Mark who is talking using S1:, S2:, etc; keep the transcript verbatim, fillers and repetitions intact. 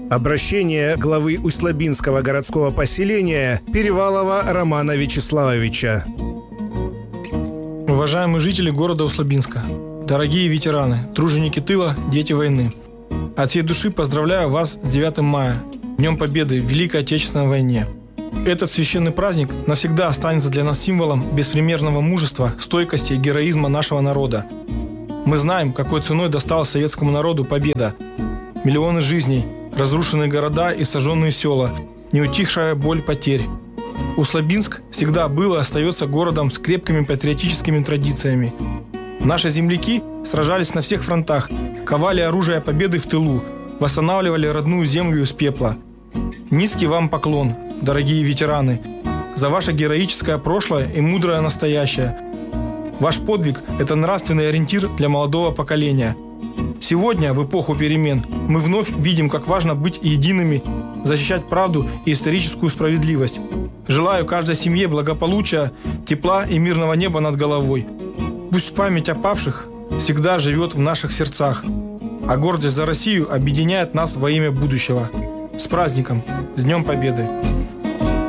S1: Обращение главы Усть-Лабинского городского поселения Перевалова Романа Вячеславовича.
S2: Уважаемые жители города Усть-Лабинска, дорогие ветераны, труженики тыла, дети войны. От всей души поздравляю вас с девятым мая, Днем Победы в Великой Отечественной войне. Этот священный праздник навсегда останется для нас символом беспримерного мужества, стойкости и героизма нашего народа. Мы знаем, какой ценой досталась советскому народу победа. Миллионы жизней, разрушенные города и сожженные села, неутихшая боль потерь. Усть-Лабинск всегда был и остается городом с крепкими патриотическими традициями. Наши земляки сражались на всех фронтах, ковали оружие победы в тылу, восстанавливали родную землю из пепла. Низкий вам поклон, дорогие ветераны, за ваше героическое прошлое и мудрое настоящее. Ваш подвиг – это нравственный ориентир для молодого поколения. Сегодня, в эпоху перемен, мы вновь видим, как важно быть едиными, защищать правду и историческую справедливость. Желаю каждой семье благополучия, тепла и мирного неба над головой. Пусть память о павших всегда живет в наших сердцах, а гордость за Россию объединяет нас во имя будущего. С праздником! С Днем Победы!